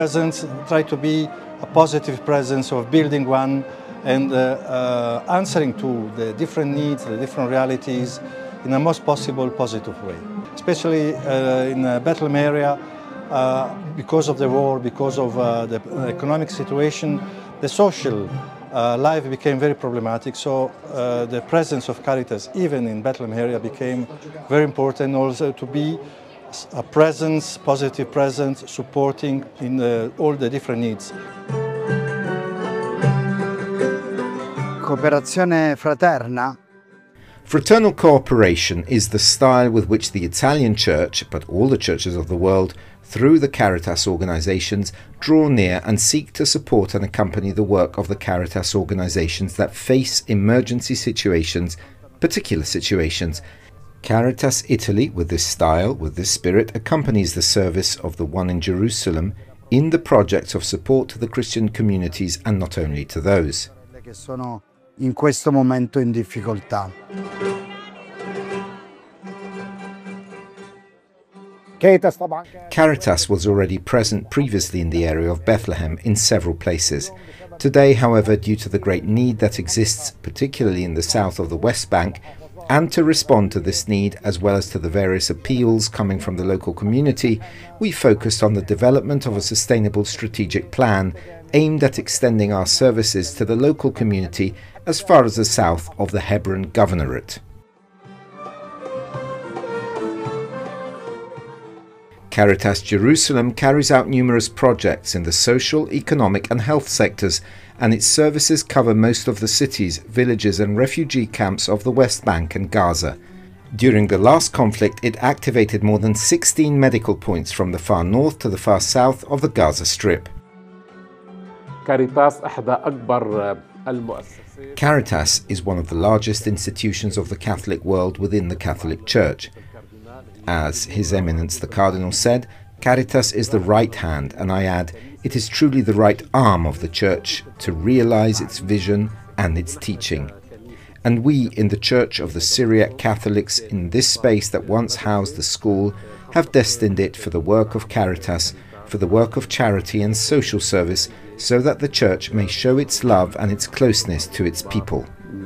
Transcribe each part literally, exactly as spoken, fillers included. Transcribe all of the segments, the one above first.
Presence, try to be a positive presence of building one and uh, uh, answering to the different needs, the different realities in a most possible positive way. Especially uh, in the Bethlehem area, uh, because of the war, because of uh, the economic situation, the social uh, life became very problematic. So uh, the presence of Caritas, even in Bethlehem area, became very important also to be a presence, positive presence, supporting in the, all the different needs. Cooperazione fraterna. Fraternal cooperation is the style with which the Italian Church, but all the churches of the world, through the Caritas organizations, draw near and seek to support and accompany the work of the Caritas organizations that face emergency situations, particular situations. Caritas Italy, with this style, with this spirit, accompanies the service of the one in Jerusalem in the project of support to the Christian communities and not only to those. Che sono in questo momento in difficoltà. Caritas was already present previously in the area of Bethlehem in several places. Today, however, due to the great need that exists, particularly in the south of the West Bank, and to respond to this need, as well as to the various appeals coming from the local community, we focused on the development of a sustainable strategic plan aimed at extending our services to the local community as far as the south of the Hebron Governorate. Caritas Jerusalem carries out numerous projects in the social, economic and health sectors, and its services cover most of the cities, villages and refugee camps of the West Bank and Gaza. During the last conflict, it activated more than sixteen medical points from the far north to the far south of the Gaza Strip. Caritas is one of the largest institutions of the Catholic world within the Catholic Church. As His Eminence the Cardinal said, Caritas is the right hand, and I add, it is truly the right arm of the Church to realize its vision and its teaching. And we in the Church of the Syriac Catholics, in this space that once housed the school, have destined it for the work of Caritas, for the work of charity and social service, so that the Church may show its love and its closeness to its people.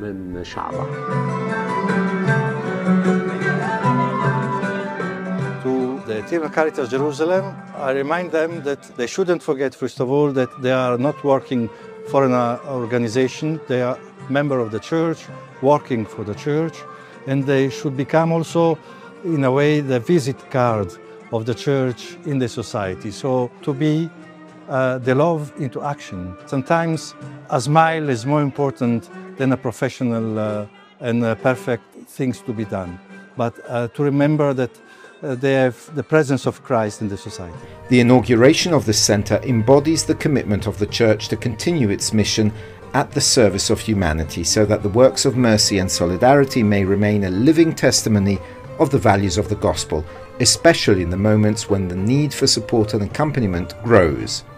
The team of Caritas Jerusalem, I remind them that they shouldn't forget, first of all, that they are not working for an organization. They are members of the church, working for the church, and they should become also, in a way, the visit card of the church in the society. So to be uh, the love into action. Sometimes a smile is more important than a professional uh, and uh, perfect things to be done. But uh, to remember that Uh, they have the presence of Christ in the society. The inauguration of this centre embodies the commitment of the Church to continue its mission at the service of humanity, so that the works of mercy and solidarity may remain a living testimony of the values of the Gospel, especially in the moments when the need for support and accompaniment grows.